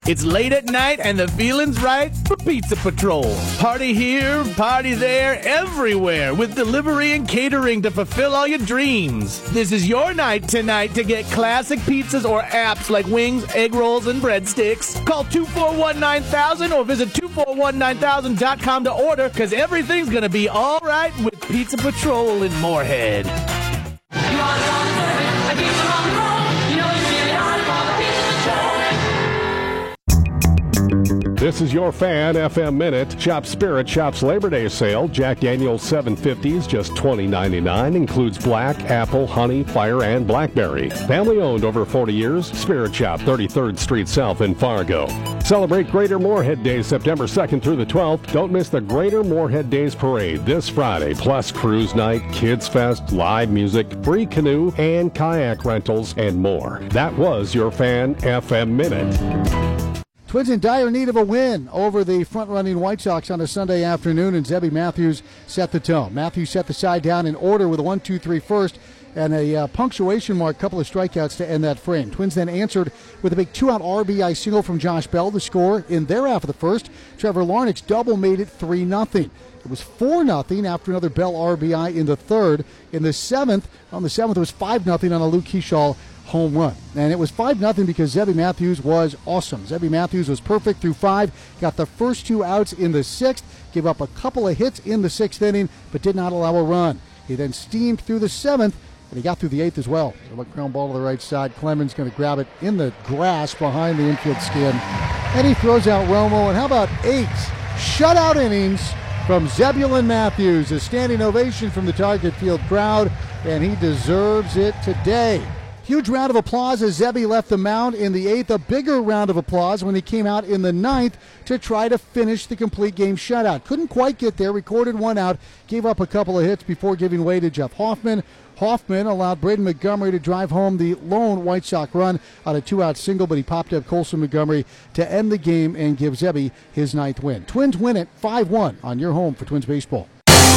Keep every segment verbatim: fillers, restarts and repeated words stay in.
It's late at night and the feeling's right for Pizza Patrol. Party here, party there, everywhere with delivery and catering to fulfill all your dreams. This is your night tonight to get classic pizzas or apps like wings, egg rolls, and breadsticks. Call two four one nine thousand or visit two four one nine thousand dot com to order, because everything's going to be all right with Pizza Patrol in Moorhead. You are the I keep them on the road. You know you really are for the Pizza Patrol. This is your Fan F M Minute. Shop Spirit Shop's Labor Day sale. Jack Daniel's seven fifties, just twenty ninety-nine. Includes black, apple, honey, fire, and blackberry. Family owned over forty years. Spirit Shop, thirty-third Street South in Fargo. Celebrate Greater Moorhead Days September second through the twelfth. Don't miss the Greater Moorhead Days Parade this Friday. Plus cruise night, kids fest, live music, free canoe and kayak rentals, and more. That was your Fan F M Minute. Twins in dire need of a win over the front-running White Sox on a Sunday afternoon, and Zebby Matthews set the tone. Matthews set the side down in order with a one two three first and a uh, punctuation mark, couple of strikeouts to end that frame. Twins then answered with a big two-out R B I single from Josh Bell to score in their half of the first. Trevor Larnach's double made it three nothing. It was four nothing after another Bell R B I in the third. In the seventh, on the seventh, it was five nothing on a Luke Keeschall home run. And it was five nothing because Zebby Matthews was awesome. Zebby Matthews was perfect through five, got the first two outs in the sixth, gave up a couple of hits in the sixth inning, but did not allow a run. He then steamed through the seventh, and he got through the eighth as well. So a ground ball to the right side. Clemens going to grab it in the grass behind the infield skin. And he throws out Romo. And how about eight shutout innings from Zebulon Matthews? A standing ovation from the Target Field crowd, and he deserves it today. Huge round of applause as Zebby left the mound in the eighth. A bigger round of applause when he came out in the ninth to try to finish the complete game shutout. Couldn't quite get there, recorded one out, gave up a couple of hits before giving way to Jeff Hoffman. Hoffman allowed Braden Montgomery to drive home the lone White Sox run on a two-out single, but he popped up Colson Montgomery to end the game and give Zebby his ninth win. Twins win it five one on your home for Twins baseball.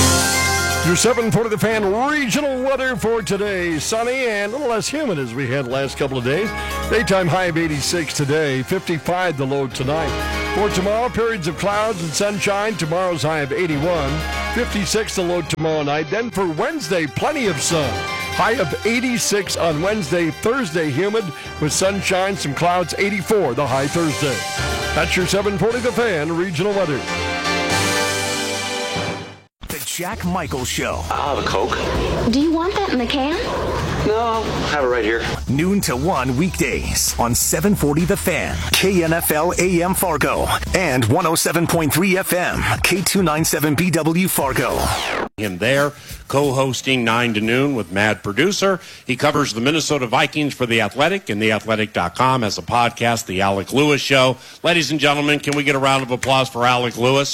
Your seven forty The Fan regional weather for today. Sunny and a little less humid as we had the last couple of days. Daytime high of eighty-six today, fifty-five the low tonight. For tomorrow, periods of clouds and sunshine. Tomorrow's high of eighty-one, fifty-six the low tomorrow night. Then for Wednesday, plenty of sun. High of eighty-six on Wednesday. Thursday, humid with sunshine, some clouds, eighty-four the high Thursday. That's your seven forty The Fan regional weather. Jack Michael Show. I'll have a Coke. Do you want that in the can? No, I'll have it right here. Noon to one weekdays on seven forty The Fan, K N F L A M Fargo, and one oh seven point three F M, K two ninety-seven B W Fargo. Him there, co-hosting nine to noon with Mad Producer. He covers the Minnesota Vikings for The Athletic and the athletic dot com as a podcast, The Alec Lewis Show. Ladies and gentlemen, can we get a round of applause for Alec Lewis?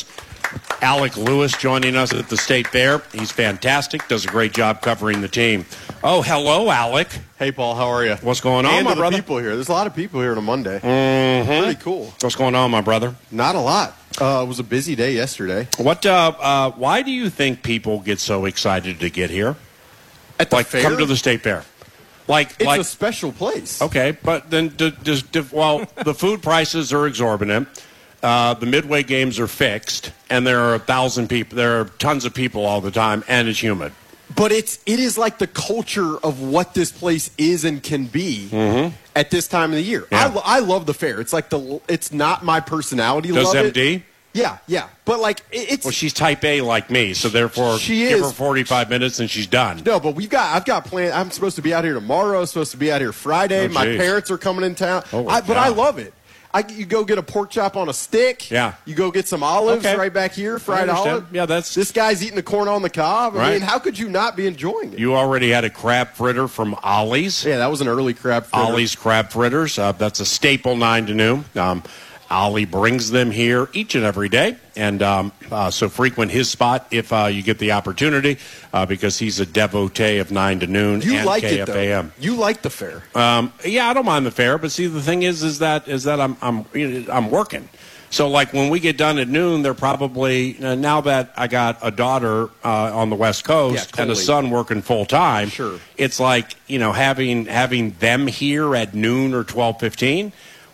Alec Lewis joining us at the State Fair. He's fantastic, does a great job covering the team. Oh, hello, Alec. Hey, Paul, how are you? What's going on, and my the brother? people here. There's a lot of people here on a Monday. Mm-hmm. Pretty cool. What's going on, my brother? Not a lot. Uh, it was a busy day yesterday. What? Uh, uh, why do you think people get so excited to get here? At the like, fair? come to the State Fair. Like, it's like, a special place. Okay, but then, d- d- d- well, the food prices are exorbitant. Uh, the Midway games are fixed, and there are a thousand people. There are tons of people all the time, and it's humid. But it's it is like the culture of what this place is and can be mm-hmm. at this time of the year. Yeah. I, lo- I love the fair. It's like the it's not my personality. Does love M D? It. Yeah, yeah. But like it, it's well, she's type A like me, so therefore she give is, her forty-five minutes and she's done. No, but we've got I've got plans. I'm supposed to be out here tomorrow. I'm supposed to be out here Friday. Oh, my geez. parents are coming in town. Oh, I, but God. I love it. I, you go get a pork chop on a stick. Yeah. You go get some olives Okay. right back here, fried olive. Yeah, that's this guy's eating the corn on the cob. I Right. mean, how could you not be enjoying it? You already had a crab fritter from Ollie's. Yeah, that was an early crab fritter. Ollie's crab fritters. Uh, that's a staple nine to noon. Um, Ollie brings them here each and every day, and um, uh, so frequent his spot if uh, you get the opportunity, uh, because he's a devotee of nine to noon You and like K it F A though. M. You like the fair. Um, yeah, I don't mind the fair, but see, the thing is, is that is that I'm I'm I'm working. So, like, when we get done at noon, they're probably, uh, now that I got a daughter uh, on the West Coast Yeah, and a totally. son working full-time, Sure. it's like, you know, having having them here at noon or twelve fifteen,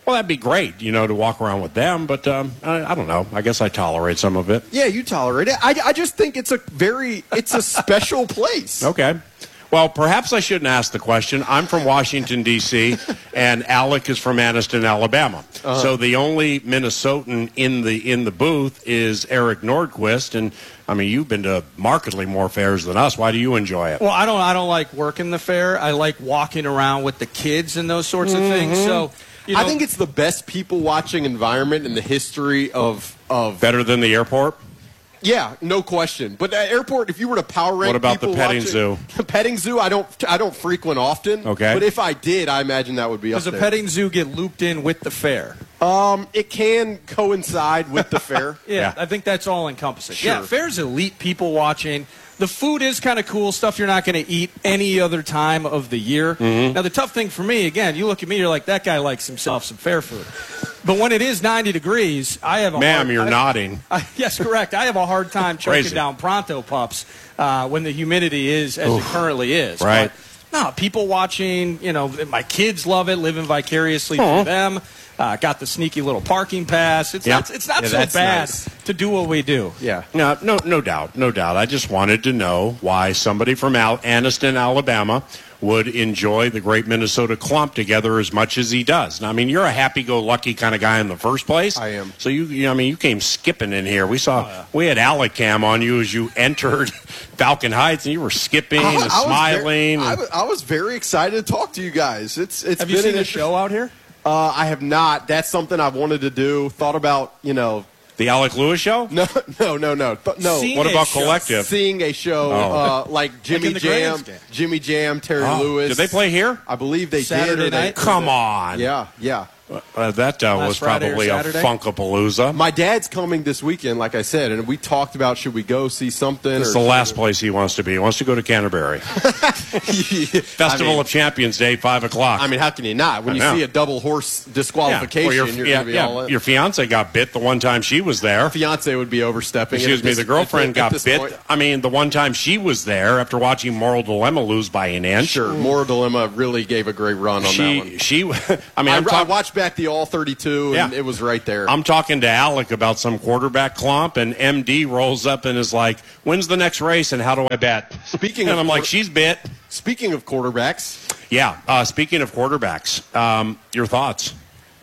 Well, that'd be great, you know, to walk around with them. But um, I, I don't know. I guess I tolerate some of it. Yeah, you tolerate it. I, I just think it's a very, it's a special place. Okay. Well, perhaps I shouldn't ask the question. I'm from Washington, D C, and Alec is from Anniston, Alabama. Uh-huh. So the only Minnesotan in the in the booth is Eric Nordquist. And, I mean, you've been to markedly more fairs than us. Why do you enjoy it? Well, I don't I don't like working the fair. I like walking around with the kids and those sorts Mm-hmm. of things. So, you know, I think it's the best people-watching environment in the history of, of... Better than the airport? Yeah, no question. But at airport, if you were to power rank, what about the people petting watching, zoo? The petting zoo, I don't, I don't frequent often. Okay. But if I did, I imagine that would be up does a there. petting zoo get looped in with the fair? Um, it can coincide with the fair. yeah, Yeah. I think that's all encompassing. Sure. Yeah, fair's elite people watching. The food is kind of cool, stuff you're not going to eat any other time of the year. Mm-hmm. Now, the tough thing for me, again, you look at me, you're like, that guy likes himself some fair food. But when it is ninety degrees, I have a Ma'am, hard, you're I, nodding. I, yes, correct. I have a hard time choking Crazy. down Pronto Pups uh, when the humidity is as Oof. it currently is. Right. But, no, people watching, you know, my kids love it, living vicariously through them. Uh, got the sneaky little parking pass. It's Yeah. not, it's not Yeah, so that's bad nice. to do what we do. Yeah. No, no, no doubt, no doubt. I just wanted to know why somebody from Al- Anniston, Alabama, would enjoy the great Minnesota clump together as much as he does. Now, I mean, you're a happy-go-lucky kind of guy in the first place. I am. So you, you know, I mean, you came skipping in here. We saw, oh, yeah. we had Alec Cam on you as you entered Falcon Heights, and you were skipping I, and I was smiling. Very, I, and, was, I was very excited to talk to you guys. It's it's Have been you seen an the show out here? Uh, I have not. That's something I've wanted to do. Thought about, you know. the Alec Lewis show? No, no, no, no. Th- no. Seeing What a about show. Collective? Seeing a show Oh. uh, like Jimmy in the Jam, Graves game. Jimmy Jam, Terry Oh, Lewis. did they play here? I believe they Saturday did. or they- night? Come on. Yeah, yeah. Uh, that uh, Last was Friday or probably a Saturday? Funkapalooza. My dad's coming this weekend, like I said, and we talked about should we go see something. It's or the last place he wants to be. He wants to go to Canterbury. Festival I mean, of Champions Day, five o'clock. I mean, how can you not? When I you know. see a double horse disqualification, Well, your, you're yeah, going to be yeah, all in. your fiance got bit the one time she was there. Fiance would be overstepping. Excuse at me, this- the girlfriend at- at got this bit. point. I mean, the one time she was there after watching Moral Dilemma lose by an inch. Sure, Moral Dilemma really gave a great run on that She, one. she. I mean, I, I'm I talking. watched back the all thirty-two, and Yeah. it was right there. I'm talking to Alec about some quarterback clump, and M D rolls up and is like, "When's the next race, and how do I bet?" Speaking and of I'm like, quar- "She's bit." Speaking of quarterbacks, Yeah. Uh, speaking of quarterbacks, um, your thoughts?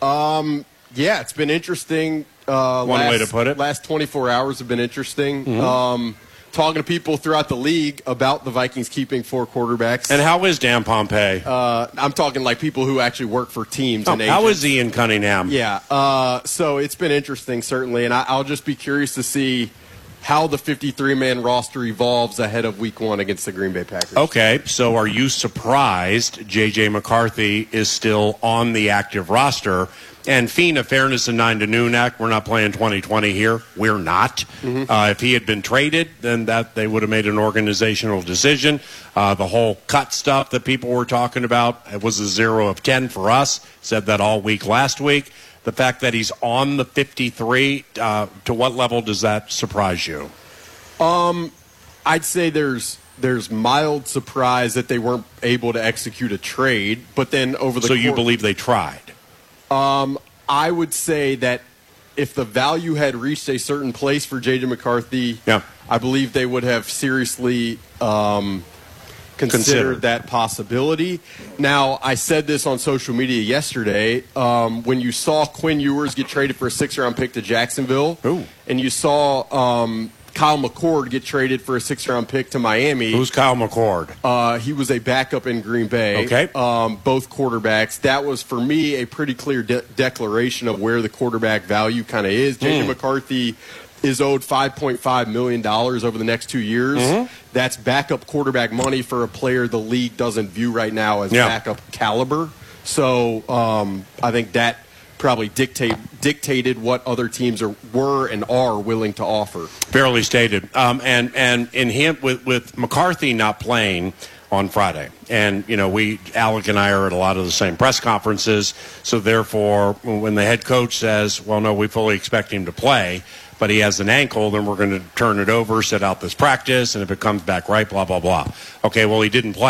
yeah, it's been interesting. Uh, One last, way to put it. Last twenty-four hours have been interesting. Mm-hmm. Um, talking to people throughout the league about the Vikings keeping four quarterbacks. And how is Dan Pompey? uh, I'm talking like people who actually work for teams Oh, and how agents. is Ian Cunningham? Yeah. Uh, so it's been interesting, certainly, and I, I'll just be curious to see how the fifty-three man roster evolves ahead of Week One against the Green Bay Packers. Okay, so are you surprised J J McCarthy is still on the active roster? And Fina, fairness and nine to noon act, we're not playing twenty twenty here. We're not. Mm-hmm. Uh, if he had been traded, then that they would have made an organizational decision. Uh, the whole cut stuff that people were talking about, it was a zero of ten for us. Said that all week last week. The fact that he's on the fifty-three, uh, to what level does that surprise you? I'd say there's there's mild surprise that they weren't able to execute a trade, but then over the So you cour- believe they tried? I would say that if the value had reached a certain place for J J McCarthy, Yeah. I believe they would have seriously um, considered, Considered. that possibility. Now, I said this on social media yesterday. Um, when you saw Quinn Ewers get traded for a six-round pick to Jacksonville, Ooh. and you saw um, Kyle McCord get traded for a six-round pick to Miami. Who's Kyle McCord? Uh, he was a backup in Green Bay. Okay. Um, both quarterbacks. That was, for me, a pretty clear de- declaration of where the quarterback value kind of is. J J Mm. McCarthy is owed five point five million dollars over the next two years. Mm-hmm. That's backup quarterback money for a player the league doesn't view right now as Yeah. backup caliber. So um, I think that probably dictate dictated what other teams are were and are willing to offer. Fairly stated. Um, and and in him with with McCarthy not playing on Friday, and you know we Alec and I are at a lot of the same press conferences. So therefore, when the head coach says, "Well, no, we fully expect him to play," but he has an ankle, then we're going to turn it over, set out this practice, and if it comes back right, blah blah blah. Okay, well he didn't play.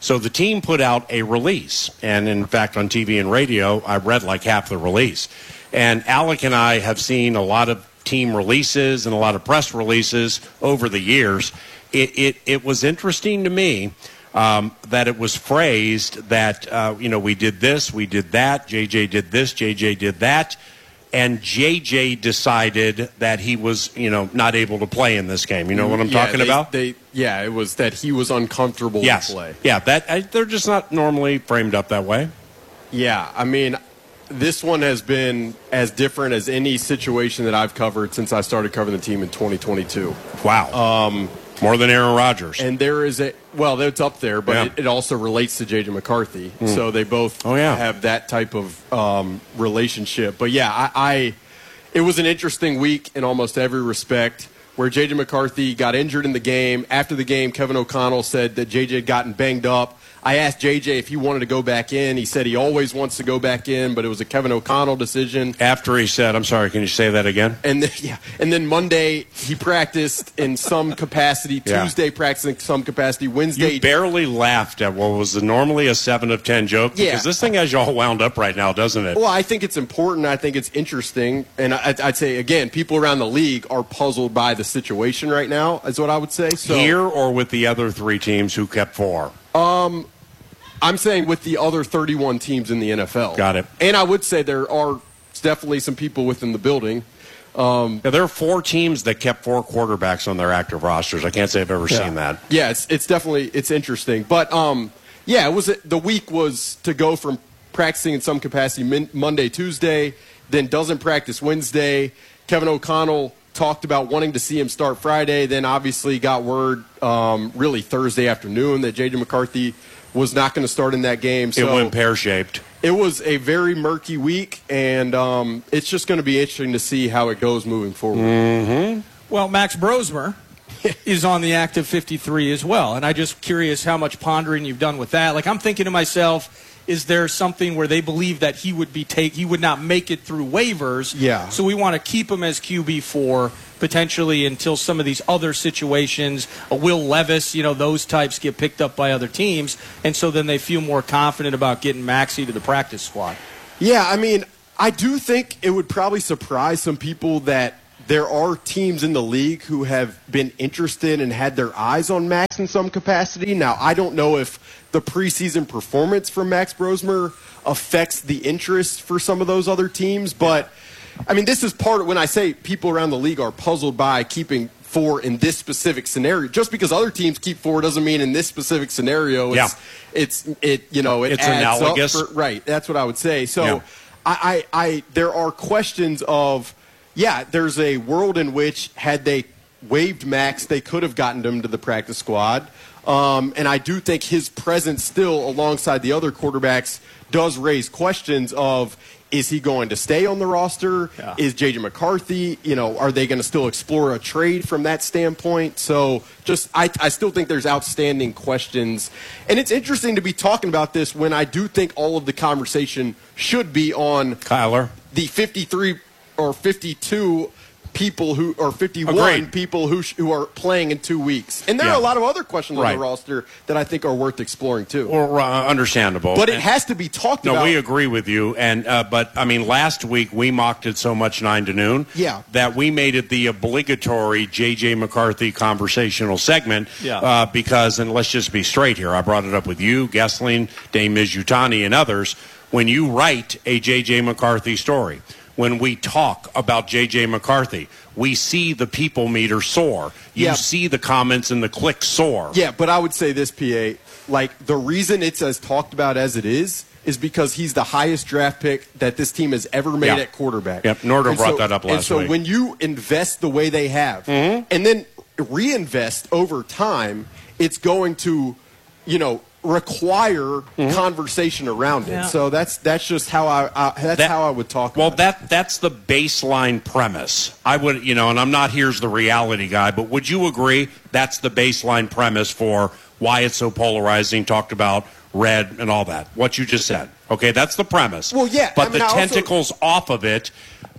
So the team put out a release. And, in fact, on T V and radio, I read like half the release. And Alec and I have seen a lot of team releases and a lot of press releases over the years. It, it, it was interesting to me um, that it was phrased that, uh, you know, we did this, we did that, J J did this, J J did that. And J J decided that he was, you know, not able to play in this game. You know what I'm yeah, talking they, about? They, yeah, it was that he was uncomfortable yes. to play. Yeah, that I, they're just not normally framed up that way. Yeah, I mean, this one has been as different as any situation that I've covered since I started covering the team in twenty twenty-two. Wow. Um, More than Aaron Rodgers. And there is a, well, it's up there, but yeah. it, it also relates to J J McCarthy. Mm. So they both oh, yeah. have that type of um, relationship. But yeah, I, I, it was an interesting week in almost every respect where J J McCarthy got injured in the game. After the game, Kevin O'Connell said that J J had gotten banged up. I asked J J if he wanted to go back in. He said he always wants to go back in, but it was a Kevin O'Connell decision. After he said, I'm sorry, can you say that again? And then, yeah, and then Monday he practiced in some capacity. Yeah. Tuesday practiced in some capacity. Wednesday you barely laughed at what was normally a seven of ten joke yeah. because this thing has you all wound up right now, doesn't it? Well, I think it's important. I think it's interesting, and I, I'd say again, people around the league are puzzled by the situation right now. Is what I would say. So, here or with the other three teams who kept four. Um. I'm saying with the other thirty-one teams in the N F L. Got it. And I would say there are definitely some people within the building. Um, yeah, there are four teams that kept four quarterbacks on their active rosters. I can't say I've ever yeah. seen that. Yeah, it's, it's definitely it's interesting. But, um, yeah, it was the week was to go from practicing in some capacity min, Monday, Tuesday, then doesn't practice Wednesday. Kevin O'Connell talked about wanting to see him start Friday, then obviously got word um, really Thursday afternoon that J J McCarthy – was not going to start in that game. So it went pear-shaped. It was a very murky week, and um, it's just going to be interesting to see how it goes moving forward. Mm-hmm. Well, Max Brosmer is on the active fifty-three as well, and I'm just curious how much pondering you've done with that. Like, I'm thinking to myself, is there something where they believe that he would be take he would not make it through waivers? Yeah. So we want to keep him as Q B four potentially until some of these other situations, a Will Levis, you know, those types get picked up by other teams, and so then they feel more confident about getting Maxey to the practice squad. Yeah, I mean, I do think it would probably surprise some people that there are teams in the league who have been interested and had their eyes on Max in some capacity. Now, I don't know if the preseason performance from Max Brosmer affects the interest for some of those other teams, but I mean, this is part of when I say people around the league are puzzled by keeping four in this specific scenario. Just because other teams keep four doesn't mean in this specific scenario it's, yeah. it's it you know it it's adds analogous. Up for, right, that's what I would say. So yeah. I, I, I there are questions of yeah, there's a world in which had they waived Max, they could have gotten him to the practice squad. Um, and I do think his presence still alongside the other quarterbacks does raise questions of, is he going to stay on the roster? Yeah. Is J J McCarthy, you know, are they going to still explore a trade from that standpoint? So just, I, I still think there's outstanding questions. And it's interesting to be talking about this when I do think all of the conversation should be on Kyler, the fifty-three or fifty-two people who or fifty-one Agreed. people who sh- who are playing in two weeks. And there Yeah. are a lot of other questions Right. on the roster that I think are worth exploring too. or uh, understandable. But it And- has to be talked No, about. we agree with you. And uh, but I mean, last week we mocked it so much nine to noon. Yeah. That we made it the obligatory J J McCarthy conversational segment. Yeah. Uh, because, and let's just be straight here, I brought it up with you, Gessling, Dame Mizutani, and others. When you write a J J McCarthy story, when we talk about J J McCarthy, we see the people meter soar. You Yeah. see the comments and the clicks soar. Yeah, but I would say this, P A, like the reason it's as talked about as it is is because he's the highest draft pick that this team has ever made Yeah. at quarterback. Yep, Norder And brought so- that up last And so week. when you invest the way they have Mhm. and then reinvest over time, it's going to, you know, require conversation around it. Yeah. So that's that's just how I, I that's That- how I would talk Well, about it. that that's the baseline premise. I would, you know, and I'm not here's the reality guy, but would you agree that's the baseline premise for why it's so polarizing, talked about red and all that, what you just said? Okay, that's the premise. Well, yeah, But I mean, the I also- tentacles off of it,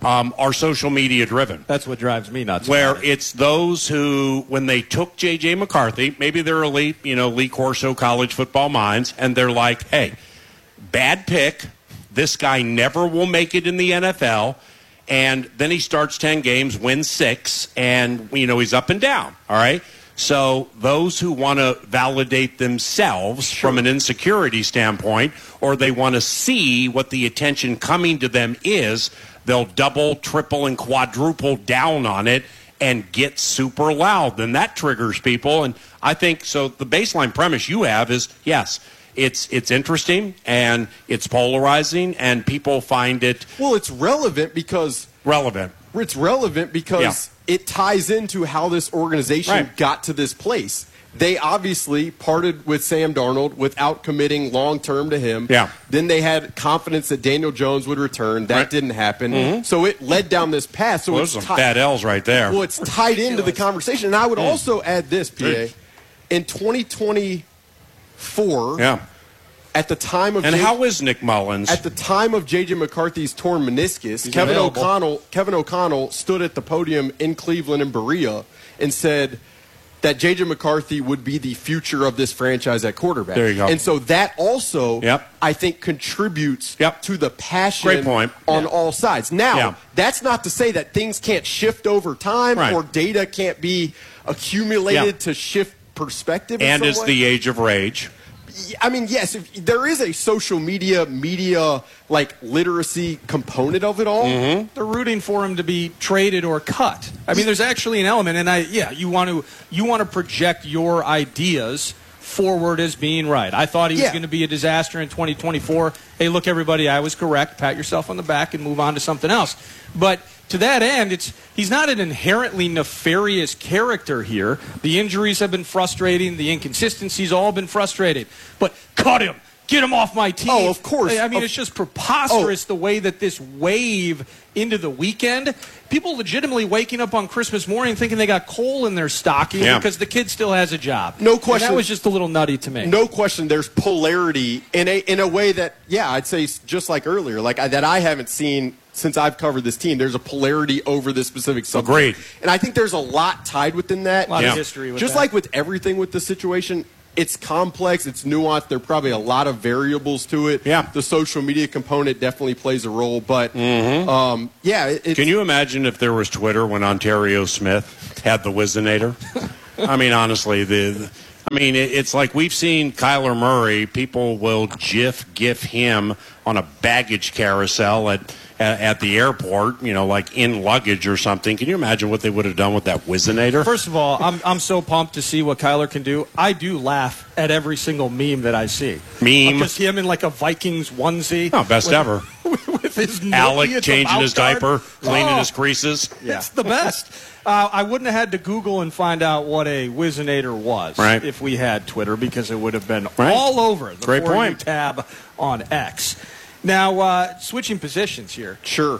um, are social media driven. That's what drives me nuts. Where it's those who, when they took J J. McCarthy, maybe they're elite, you know, Lee Corso college football minds, and they're like, hey, bad pick. This guy never will make it in the N F L. And then he starts ten games, wins six, and, you know, he's up and down, all right? So those who want to validate themselves sure. from an insecurity standpoint, or they want to see what the attention coming to them is, they'll double, triple, and quadruple down on it and get super loud. Then that triggers people. And I think, so the baseline premise you have is, yes, It's it's interesting and it's polarizing and people find it. Well, it's relevant because relevant. It's relevant because yeah. it ties into how this organization right. got to this place. They obviously parted with Sam Darnold without committing long term to him. Yeah. Then they had confidence that Daniel Jones would return. That right. didn't happen. Mm-hmm. So it led down this path. So well, it's those are some bad L's right there. Well, it's tied into the conversation. And I would mm. also add this, P A. In twenty twenty. Four. Yeah. At the time of and J- how is Nick Mullins? At the time of J J. McCarthy's torn meniscus, He's Kevin available. O'Connell Kevin O'Connell stood at the podium in Cleveland and Berea and said that J J. McCarthy would be the future of this franchise at quarterback. There you go. And so that also, yep. I think, contributes yep. to the passion Great point. on yeah. all sides. Now, yeah. that's not to say that things can't shift over time right. or data can't be accumulated yeah. to shift perspective. And in it's some way. the age of rage. I mean, yes, if, there is a social media, media, like, literacy component of it all. Mm-hmm. They're rooting for him to be traded or cut. I mean, there's actually an element, and I, yeah, you want to you want to project your ideas forward as being right. I thought he was Yeah. going to be a disaster in twenty twenty-four. Hey, look, everybody, I was correct. Pat yourself on the back and move on to something else. But to that end, it's he's not an inherently nefarious character here. The injuries have been frustrating. The inconsistencies all been frustrating. But cut him. Get him off my team. Oh, of course. I mean, of, it's just preposterous oh. the way that this wave into the weekend. People legitimately waking up on Christmas morning thinking they got coal in their stocking yeah. because the kid still has a job. No question. And that was just a little nutty to me. No question. There's polarity in a in a way that, yeah, I'd say just like earlier, like I, that I haven't seen since I've covered this team. There's a polarity over this specific subject. Agreed. And I think there's a lot tied within that. A lot yeah. of history with Just that. like with everything with the situation, it's complex, it's nuanced. There are probably a lot of variables to it. Yeah. The social media component definitely plays a role. But, mm-hmm. um, yeah. It, it's, Can you imagine if there was Twitter when Ontario Smith had the Wizinator? I mean, honestly, the, the I mean, it, it's like we've seen Kyler Murray. People will GIF, GIF him on a baggage carousel at, at at the airport, you know, like in luggage or something. Can you imagine what they would have done with that Wizinator? First of all, I'm I'm so pumped to see what Kyler can do. I do laugh at every single meme that I see. Meme? Just him in like a Vikings onesie. Oh, best with, ever. With his Alec nookie at the changing his mouth guard. diaper, cleaning Oh, his creases. Yeah. It's the best. Uh, I wouldn't have had to Google and find out what a Wizinator was Right. if we had Twitter, because it would have been Right. all over the Great For You point. tab on X. Now, uh, switching positions here. Sure.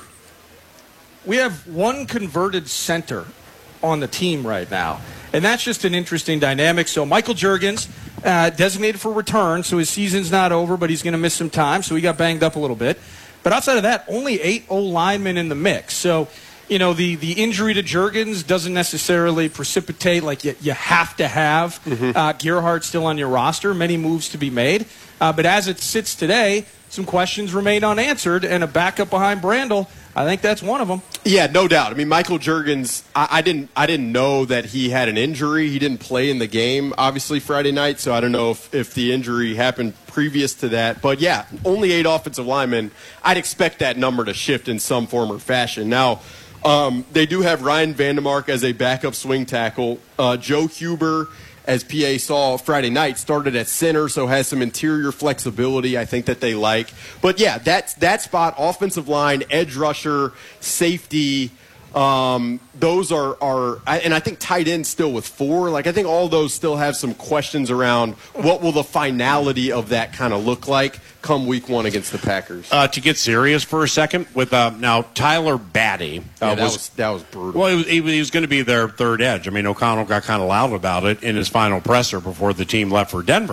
We have one converted center on the team right now, and that's just an interesting dynamic. So Michael Juergens, uh, designated for return, so his season's not over, but he's going to miss some time, so he got banged up a little bit. But outside of that, only eight O-linemen in the mix. So, you know, the, the injury to Juergens doesn't necessarily precipitate, like, you, you have to have Mm-hmm. uh, Gerhardt still on your roster. Many moves to be made. Uh, but as it sits today, some questions remain unanswered, and a backup behind Brandel, I think that's one of them. Yeah, no doubt. I mean, Michael Juergens, I, I didn't I didn't know that he had an injury. He didn't play in the game, obviously, Friday night, so I don't know if, if the injury happened previous to that. But, yeah, only eight offensive linemen. I'd expect that number to shift in some form or fashion. Now, um, they do have Ryan Vandemark as a backup swing tackle. Uh, Joe Huber, as P A saw Friday night, started at center, so has some interior flexibility I think that they like. But, yeah, that's, that spot, offensive line, edge rusher, safety, um, those are, are – and I think tight end still with four. Like, I think all those still have some questions around what will the finality of that kind of look like come week one against the Packers. Uh, to get serious for a second, with uh, now Tyler Batty uh, yeah, that was, was that was brutal. Well, he was, he was, he was going to be their third edge. I mean, O'Connell got kind of loud about it in his final presser before the team left for Denver.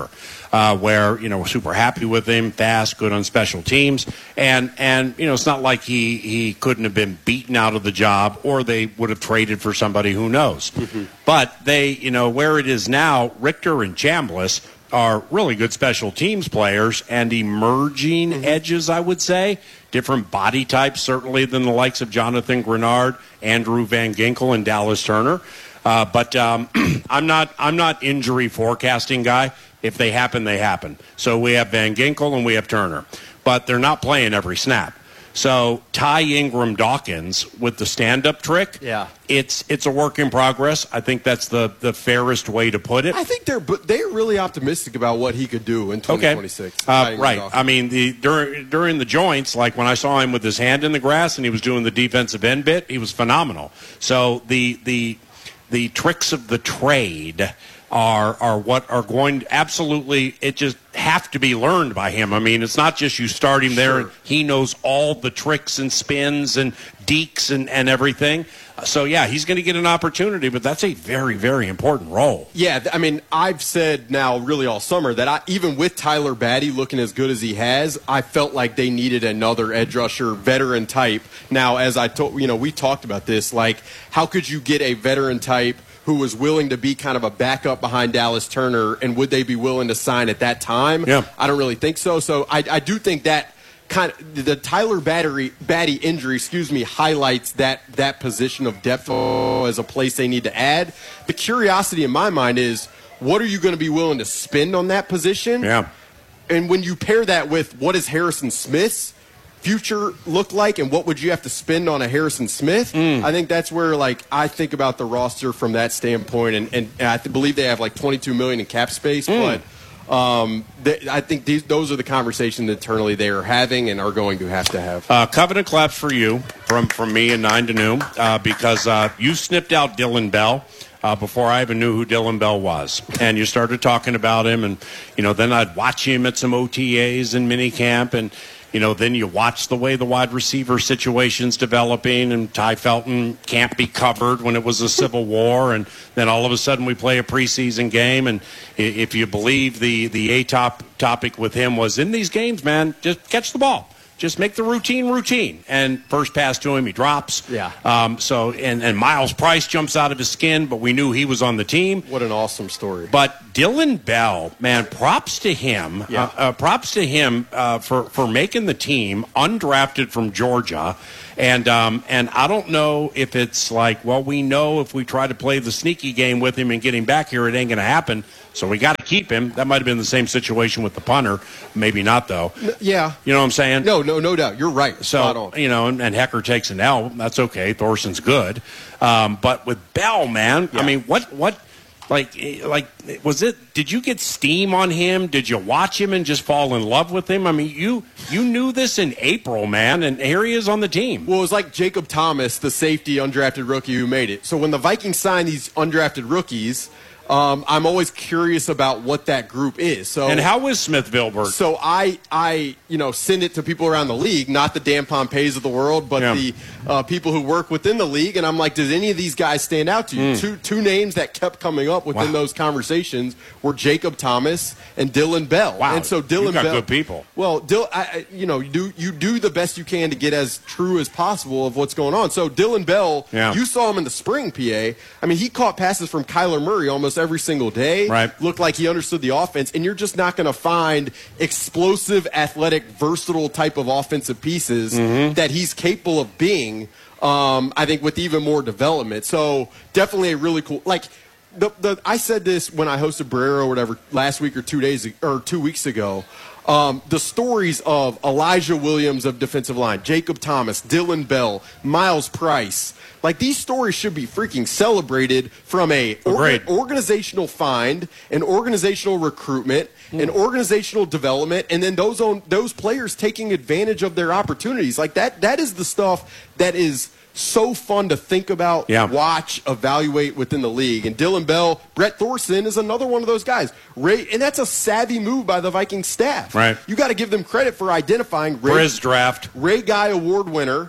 uh, where, you know, we're super happy with him, fast, good on special teams. And, and you know, it's not like he, he couldn't have been beaten out of the job or they would have traded for somebody who knows. Mm-hmm. But they, you know, where it is now, Richter and Chambliss are really good special teams players and emerging mm-hmm. edges, I would say. Different body types, certainly, than the likes of Jonathan Grenard, Andrew Van Ginkel, and Dallas Turner. Uh, but um, I'm not I'm not injury forecasting guy. If they happen, they happen. So we have Van Ginkel and we have Turner. But they're not playing every snap. So Ty Ingram Dawkins with the stand-up trick, yeah, it's it's a work in progress. I think that's the, the fairest way to put it. I think they're but they're really optimistic about what he could do in twenty twenty-six. Okay. Uh, right. Dawkins. I mean, the during during the joints, like when I saw him with his hand in the grass and he was doing the defensive end bit, he was phenomenal. So the the the tricks of the trade are are what are going to absolutely it just have to be learned by him. I mean, it's not just you start him there and he knows all the tricks and spins and deeks and, and everything. So, yeah, he's going to get an opportunity, but that's a very, very important role. Yeah, I mean, I've said now really all summer that I, even with Tyler Batty looking as good as he has, I felt like they needed another edge rusher, veteran type. Now, as I told, you know, we talked about this, like, how could you get a veteran type who was willing to be kind of a backup behind Dallas Turner, and would they be willing to sign at that time? Yeah. I don't really think so. So I, I do think that kind of the Tyler Battery, Batty injury, excuse me, highlights that that position of depth as a place they need to add. The curiosity in my mind is, what are you going to be willing to spend on that position? Yeah. And when you pair that with what is Harrison Smith's future look like and what would you have to spend on a Harrison Smith, mm. I think that's where, like, I think about the roster from that standpoint, and, and, and I th- believe they have like twenty-two million dollars in cap space, mm. but um, they, I think these, those are the conversations internally they are having and are going to have to have. Uh, covenant claps for you from, from me and nine to noon uh, because uh, you snipped out Dylan Bell Uh, before I even knew who Dylan Bell was. And you started talking about him, and, you know, then I'd watch him at some O T As and minicamp, and, you know, then you watch the way the wide receiver situation's developing, and Ty Felton can't be covered when it was a civil war, and then all of a sudden we play a preseason game, and if you believe the, the A-top topic with him was, in these games, man, just catch the ball. Just make the routine routine. And first pass to him, he drops. Yeah. Um, so and, and Miles Price jumps out of his skin, but we knew he was on the team. What an awesome story. But Dylan Bell, man, props to him. Yeah. Uh, uh, props to him uh, for for making the team, undrafted from Georgia. And um, and I don't know if it's like, well, we know if we try to play the sneaky game with him and get him back here, it ain't going to happen. So we got to keep him. That might have been the same situation with the punter. Maybe not, though. Yeah. You know what I'm saying? No, no, no doubt. You're right. So, Spot on. you know, and, and Hecker takes an L. That's okay. Thorson's good. Um, but with Bell, man, Yeah. I mean, what, what, like, like, was it, did you get steam on him? Did you watch him and just fall in love with him? I mean, you, you knew this in April, man, and here he is on the team. Well, it was like Jacob Thomas, the safety undrafted rookie who made it. So when the Vikings sign these undrafted rookies, Um, I'm always curious about what that group is. So, and how is Smith Vilbert? So I, I, you know, send it to people around the league, not the Dan Pompeys of the world, but Yeah. the uh, people who work within the league. And I'm like, does any of these guys stand out to you? Mm. Two two names that kept coming up within Wow. those conversations were Jacob Thomas and Dylan Bell. Wow, and so Dylan you got Bell, good people. Well, Dill, I, I- you know, you do you do the best you can to get as true as possible of what's going on. So Dylan Bell, Yeah. you saw him in the spring, P A. I mean, he caught passes from Kyler Murray almost every single day. Right. Looked like he understood the offense, and you're just not going to find explosive, athletic, versatile type of offensive pieces Mm-hmm. that he's capable of being, um, I think, with even more development. So definitely a really cool – like – The, the, I said this when I hosted Barrero or whatever last week or two days or two weeks ago. Um, the stories of Elijah Williams of defensive line, Jacob Thomas, Dylan Bell, Miles Price, like these stories should be freaking celebrated from a orga- organizational find, an organizational recruitment, mm. an organizational development, and then those own, those players taking advantage of their opportunities. Like that, that is the stuff that is so fun to think about, Yeah. watch, evaluate within the league. And Dylan Bell, Brett Thorson is another one of those guys. Ray, and that's a savvy move by the Viking staff. Right. You got to give them credit for identifying Ray, For his draft. Ray Guy Award winner,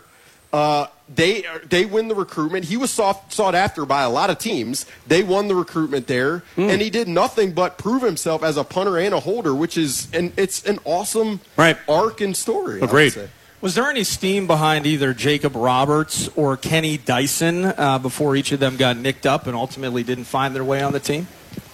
Uh, they they win the recruitment. He was sought, sought after by a lot of teams. They won the recruitment there, mm. and he did nothing but prove himself as a punter and a holder, which is and it's an awesome right. arc and story. Agreed. Was there any steam behind either Jacob Roberts or Kenny Dyson uh, before each of them got nicked up and ultimately didn't find their way on the team?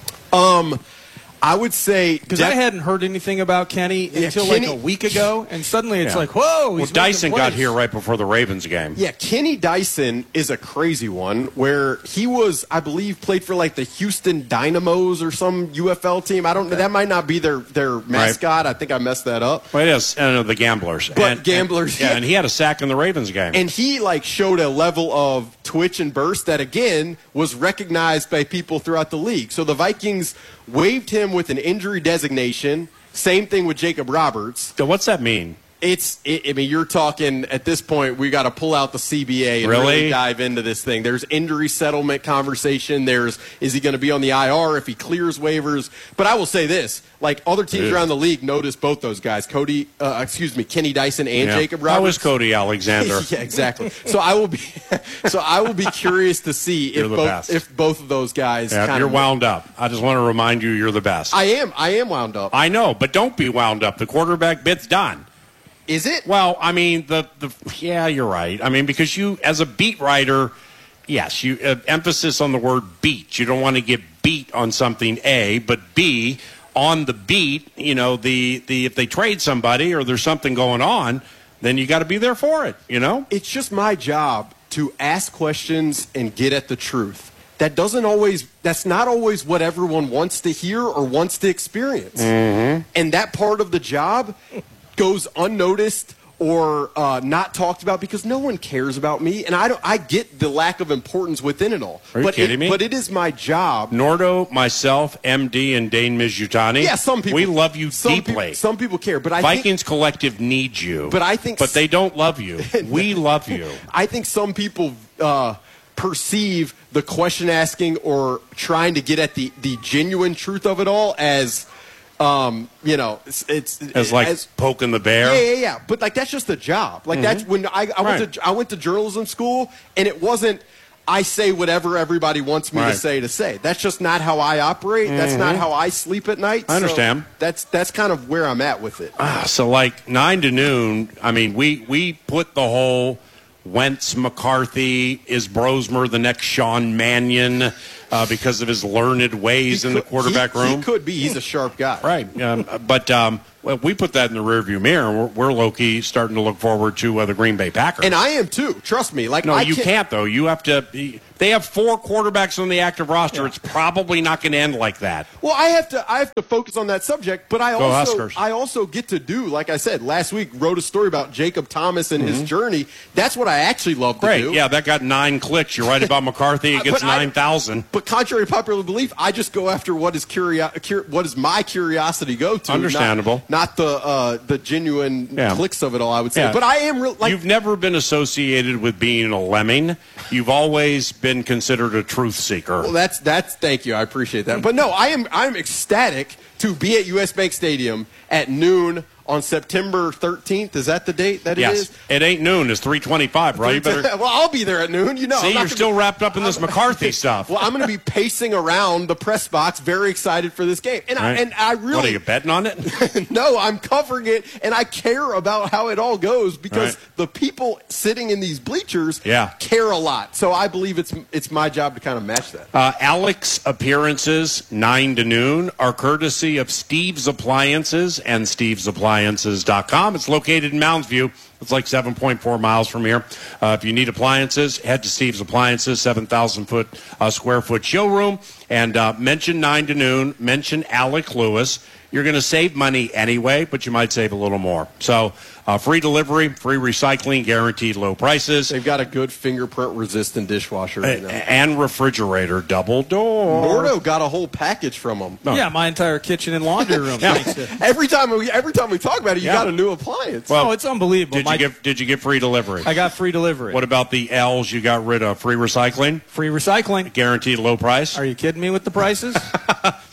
Um. I would say because I hadn't heard anything about Kenny yeah, until Kenny, like a week ago, and suddenly it's yeah. like, whoa! He's well, Dyson plays. got here right before the Ravens game. Yeah, Kenny Dyson is a crazy one where he was, I believe, played for like the Houston Dynamos or some U F L team. I don't know. That might not be their their mascot. Right. I think I messed that up. Well, it is. Uh, the Gamblers. But and, Gamblers. And, yeah, and he had a sack in the Ravens game. And he like showed a level of twitch and burst that again was recognized by people throughout the league. So the Vikings waived him with an injury designation. Same thing with Jacob Roberts. So what's that mean? It's, it, I mean, you're talking at this point, we got to pull out the C B A and really? really dive into this thing. There's injury settlement conversation. There's, is he going to be on the I R if he clears waivers? But I will say this, like other teams Ew. around the league notice both those guys, Cody, uh, excuse me, Kenny Dyson and yeah. Jacob Roberts. How is Cody Alexander? yeah, exactly. So I will be, so I will be curious to see if both, best. if both of those guys. Yeah, kind you're of wound up. I just want to remind you, you're the best. I am. I am wound up. I know, but don't be wound up. The quarterback bit's done. Is it? Well, I mean, the, the yeah, you're right. I mean, because you, as a beat writer, yes, you uh, emphasis on the word beat. You don't want to get beat on something, A, but B, on the beat, you know, the, the if they trade somebody or there's something going on, then you got to be there for it, you know? It's just my job to ask questions and get at the truth. That doesn't always, that's not always what everyone wants to hear or wants to experience. Mm-hmm. And that part of the job goes unnoticed or uh, not talked about because no one cares about me, and I don't. I get the lack of importance within it all. Are you but kidding it, me? But it is my job. Nordo, myself, M D, and Dane Mizutani. Yeah, some people. We love you some deeply. People, some people care, but I Vikings think, Collective needs you. But I think, but they don't love you. We love you. I think some people uh, perceive the question asking or trying to get at the the genuine truth of it all as. Um, you know, it's, it's as like as, poking the bear. Yeah, yeah, yeah. But like that's just a job. Like mm-hmm. that's when I, I right. went to I went to journalism school, and it wasn't. I say whatever everybody wants me right. to say to say. That's just not how I operate. Mm-hmm. That's not how I sleep at night. I understand. So that's that's kind of where I'm at with it. Ah, so like nine to noon. I mean, we we put the whole Wentz, McCarthy, is Brosmer the next Sean Mannion? Uh, because of his learned ways he in could, the quarterback he, room. He could be. He's a sharp guy. Right. Um, but um, well, we put that in the rearview mirror. We're, we're low-key starting to look forward to uh, the Green Bay Packers. And I am, too. Trust me. Like No, I you can't, can't, though. You have to – they have four quarterbacks on the active roster. Yeah. It's probably not going to end like that. Well, I have to I have to focus on that subject, but I Go also Huskers. I also get to do, like I said, last week wrote a story about Jacob Thomas and Mm-hmm. his journey. That's what I actually love to Great. do. Yeah, that got nine clicks. You're right about McCarthy. It gets But I- nine thousand. But contrary to popular belief, I just go after what is curio- cur- what is my curiosity go to. Understandable. Not, not the uh, the genuine Yeah. clicks of it all, I would say. Yeah. But I am real like You've never been associated with being a lemming. You've always been considered a truth seeker. Well, that's that's thank you. I appreciate that. But no, I am I'm ecstatic to be at U S Bank Stadium at noon on September thirteenth. Is that the date that yes. it is? It ain't noon. It's three twenty-five, right? You better. well, I'll be there at noon. You know, See, I'm not you're gonna still be, wrapped up in this McCarthy stuff. Well, I'm going to be pacing around the press box, very excited for this game, and Right. I and I really. What are you betting on it? No, I'm covering it, and I care about how it all goes because Right. the people sitting in these bleachers Yeah. care a lot. So I believe it's it's my job to kind of match that. Uh, Alex appearances, nine to noon, are courtesy of Steve's Appliances and steves appliances dot com. It's located in Mounds View. It's like seven point four miles from here. Uh, if you need appliances, head to Steve's Appliances, seven thousand foot uh, square foot showroom, and uh, mention nine to noon, mention Alec Lewis. You're going to save money anyway, but you might save a little more. So uh, free delivery, free recycling, guaranteed low prices. They've got a good fingerprint-resistant dishwasher right now. And refrigerator, double door. Nordo got a whole package from them. No. Yeah, my entire kitchen and laundry room. Yeah. Thanks to- Every time we every time we talk about it, you Yeah. got a new appliance. Well, oh, it's unbelievable. Did My- you get Did you get free delivery? I got free delivery. What about the L's you got rid of? Free recycling, Free recycling. guaranteed low price. Are you kidding me with the prices?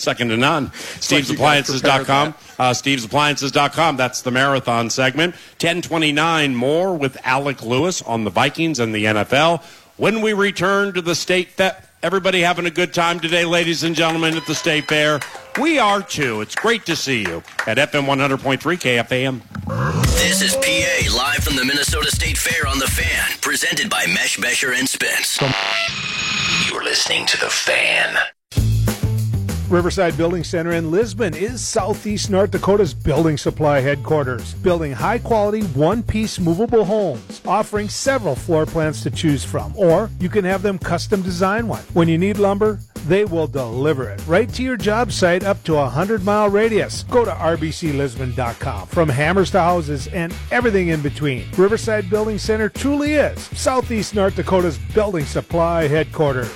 second to none. Steves Appliances dot com. Uh, Steves Appliances dot com. That's the marathon segment. ten twenty-nine more with Alec Lewis on the Vikings and the N F L. When we return to the State Fair, everybody having a good time today, ladies and gentlemen, at the State Fair? We are too. It's great to see you at F M one hundred point three K F A M. This is P A live from the Minnesota State Fair on The Fan, presented by Mesh Besher and Spence. You're listening to The Fan. Riverside Building Center in Lisbon is Southeast North Dakota's building supply headquarters, building high-quality, one-piece movable homes, offering several floor plans to choose from, or you can have them custom design one. When you need lumber, they will deliver it right to your job site up to a hundred-mile radius. Go to R B C Lisbon dot com. From hammers to houses and everything in between, Riverside Building Center truly is Southeast North Dakota's building supply headquarters.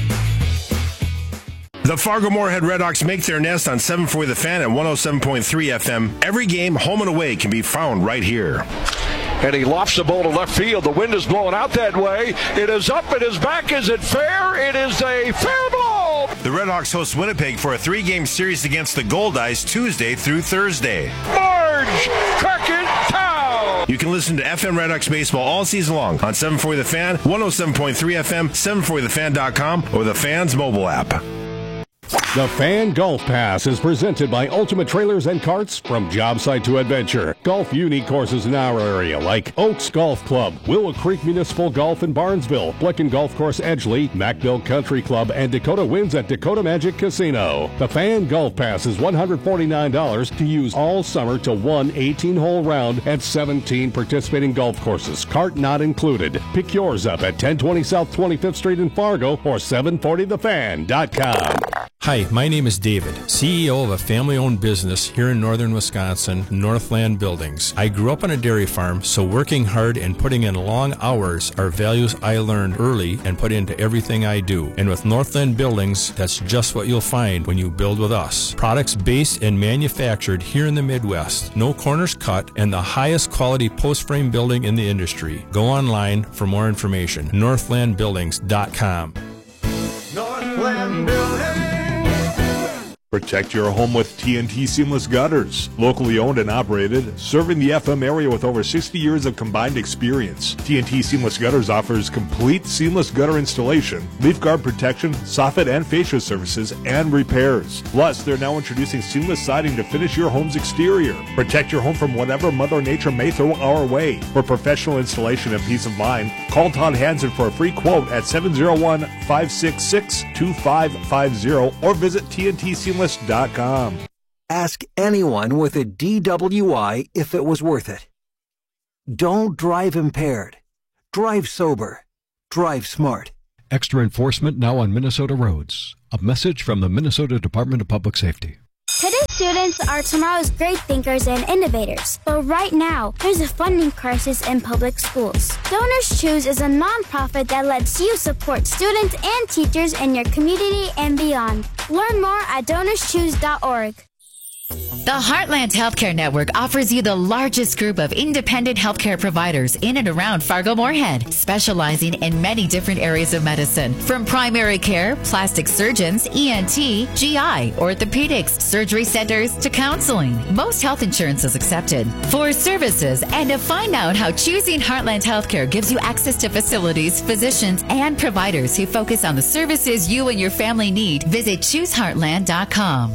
The Fargo-Moorhead Redhawks make their nest on seven forty The Fan at one oh seven point three F M. Every game, home and away, can be found right here. And he lofts the ball to left field. The wind is blowing out that way. It is up. It is back. Is it fair? It is a fair ball. The Redhawks host Winnipeg for a three-game series against the Goldeyes Tuesday through Thursday. Marge Crackentown. You can listen to F M Redhawks baseball all season long on seven forty The Fan, one oh seven point three F M, seven forty the fan dot com, or the Fan's mobile app. The Fan Golf Pass is presented by Ultimate Trailers and Carts. From job site to adventure, golf unique courses in our area like Oaks Golf Club, Willow Creek Municipal Golf in Barnesville, Blicken Golf Course Edgeley, Macville Country Club, and Dakota Winds at Dakota Magic Casino. The Fan Golf Pass is one hundred forty-nine dollars to use all summer to one eighteen-hole round at seventeen participating golf courses, cart not included. Pick yours up at ten twenty South twenty-fifth Street in Fargo or seven forty the fan dot com. Hi, my name is David, C E O of a family-owned business here in northern Wisconsin, Northland Buildings. I grew up on a dairy farm, so working hard and putting in long hours are values I learned early and put into everything I do. And with Northland Buildings, that's just what you'll find when you build with us. Products based and manufactured here in the Midwest, no corners cut, and the highest quality post-frame building in the industry. Go online for more information, northland buildings dot com. Northland Buildings. Protect your home with T N T Seamless Gutters. Locally owned and operated, serving the F M area with over sixty years of combined experience. T N T Seamless Gutters offers complete seamless gutter installation, leaf guard protection, soffit and fascia services, and repairs. Plus, they're now introducing seamless siding to finish your home's exterior. Protect your home from whatever Mother Nature may throw our way. For professional installation and peace of mind, call Todd Hansen for a free quote at seven oh one, five six six, two five five zero or visit T N T Seamless dot com. Ask anyone with a D W I if it was worth it. Don't drive impaired. Drive sober. Drive smart. Extra enforcement now on Minnesota roads. A message from the Minnesota Department of Public Safety. Today's students are tomorrow's great thinkers and innovators. But right now, there's a funding crisis in public schools. Donors Choose is a nonprofit that lets you support students and teachers in your community and beyond. Learn more at donors choose dot org. The Heartland Healthcare Network offers you the largest group of independent healthcare providers in and around Fargo-Moorhead, specializing in many different areas of medicine, from primary care, plastic surgeons, E N T, G I, orthopedics, surgery centers, to counseling. Most health insurance is accepted. For services and to find out how choosing Heartland Healthcare gives you access to facilities, physicians, and providers who focus on the services you and your family need, visit choose heartland dot com.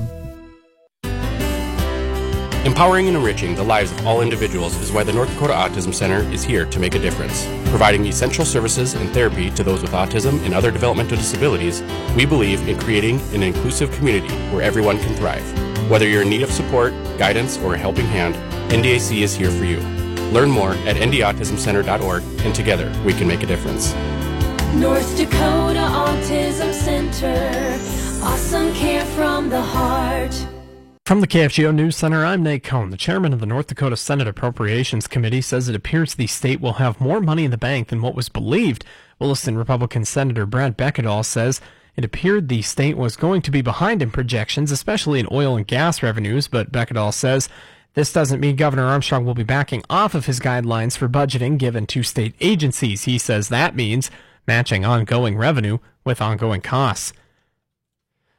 Empowering and enriching the lives of all individuals is why the North Dakota Autism Center is here to make a difference. Providing essential services and therapy to those with autism and other developmental disabilities, we believe in creating an inclusive community where everyone can thrive. Whether you're in need of support, guidance, or a helping hand, N D A C is here for you. Learn more at n d autism center dot org, and together we can make a difference. North Dakota Autism Center. Awesome care from the heart. From the K F G O News Center, I'm Nate Cohn. The chairman of the North Dakota Senate Appropriations Committee says it appears the state will have more money in the bank than what was believed. Williston Republican Senator Brad Beckedahl says it appeared the state was going to be behind in projections, especially in oil and gas revenues, but Beckedahl says this doesn't mean Governor Armstrong will be backing off of his guidelines for budgeting given to state agencies. He says that means matching ongoing revenue with ongoing costs.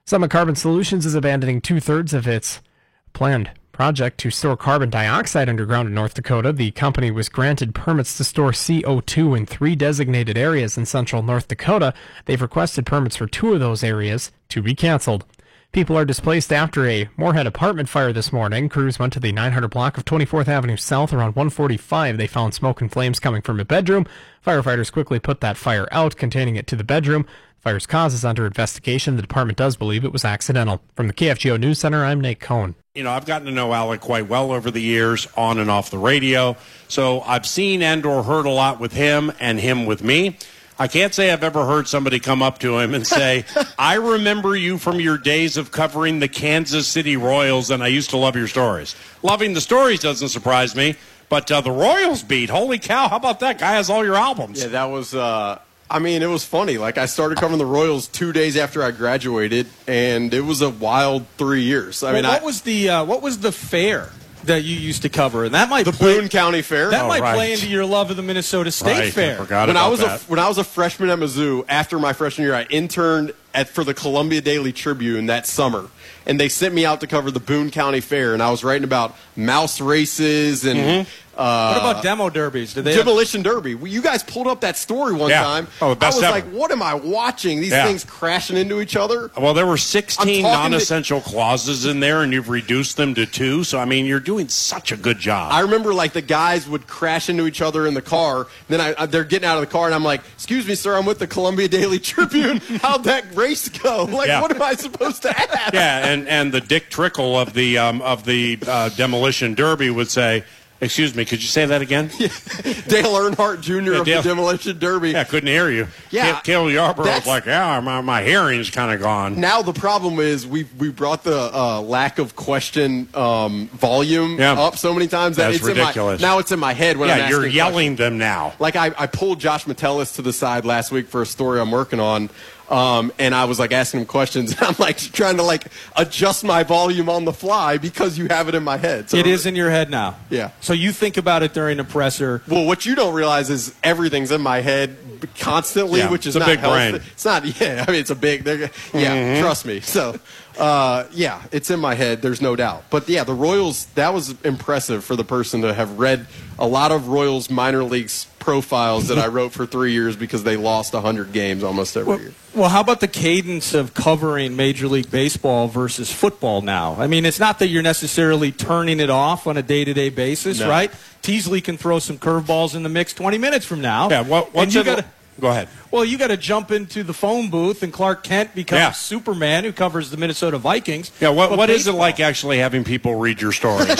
Summit Carbon Solutions is abandoning two-thirds of its planned project to store carbon dioxide underground in North Dakota. The company was granted permits to store C O two in three designated areas in central North Dakota. They've requested permits for two of those areas to be canceled. People are displaced after a Moorhead apartment fire this morning. Crews went to the nine hundred block of twenty-fourth Avenue South around one forty-five. They found smoke and flames coming from a bedroom. Firefighters quickly put that fire out, containing it to the bedroom. Fire's cause is under investigation. The department does believe it was accidental. From the K F G O News Center, I'm Nate Cohn. You know, I've gotten to know Alec quite well over the years, on and off the radio. So I've seen and or heard a lot with him and him with me. I can't say I've ever heard somebody come up to him and say, I remember you from your days of covering the Kansas City Royals, and I used to love your stories. Loving the stories doesn't surprise me, but uh, the Royals beat, holy cow, how about that? Guy has all your albums. Yeah, that was... Uh... I mean, it was funny. Like, I started covering the Royals two days after I graduated, and it was a wild three years. I well, mean, what I, was the uh, what was the fair that you used to cover? And that might the play, Boone County Fair. That oh, might right. play into your love of the Minnesota State right. Fair. I forgot when about I was that. a when I was a freshman at Mizzou, after my freshman year, I interned at for the Columbia Daily Tribune that summer, and they sent me out to cover the Boone County Fair, and I was writing about mouse races and. Mm-hmm. Uh, what about demo derbies? Did they Demolition have... Derby. Well, you guys pulled up that story one yeah. time. Oh, the best I was ever. like, what am I watching? These yeah. things crashing into each other? Well, there were sixteen non-essential to... clauses in there, and you've reduced them to two. So, I mean, you're doing such a good job. I remember, like, the guys would crash into each other in the car. Then I, I, they're getting out of the car, and I'm like, excuse me, sir, I'm with the Columbia Daily Tribune. How'd that race go? Like, yeah. what am I supposed to add? Yeah, and, and the Dick Trickle of the, um, of the uh, Demolition Derby would say, excuse me, could you say that again? Yeah. Dale Earnhardt Junior Yeah, of Dale, the Demolition Derby. Yeah, couldn't hear you. Yeah. Cale Yarborough was like, yeah, my, my hearing's kind of gone. Now the problem is we we brought the uh, lack of question um, volume yeah. up so many times that That's it's ridiculous. in my, now it's in my head when yeah, I'm asking you're yelling questions. them now. Like I, I pulled Josh Metellus to the side last week for a story I'm working on. Um, and I was like asking him questions, and I'm like trying to like adjust my volume on the fly because you have it in my head. So it is in your head now. Yeah. So you think about it during a presser. Well, what you don't realize is everything's in my head constantly, yeah, which is it's a not big healthy. brain. It's not. Yeah, I mean it's a big. Yeah, mm-hmm. trust me. So, uh, yeah, it's in my head. There's no doubt. But yeah, the Royals. That was impressive for the person to have read a lot of Royals minor leagues profiles that I wrote for three years because they lost one hundred games almost every well, year. Well, how about the cadence of covering Major League Baseball versus football now? I mean, it's not that you're necessarily turning it off on a day-to-day basis, no. right? Teasley can throw some curveballs in the mix twenty minutes from now. Yeah, what, what's and you it, gotta, Go ahead. Well, you got to jump into the phone booth, and Clark Kent becomes yeah. Superman, who covers the Minnesota Vikings. Yeah, what, what is it baseball. like actually having people read your stories?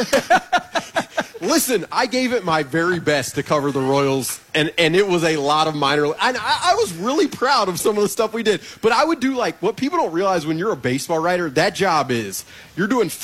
Listen, I gave it my very best to cover the Royals, and, and it was a lot of minor. And I, I was really proud of some of the stuff we did. But I would do like what people don't realize when you're a baseball writer. That job is you're doing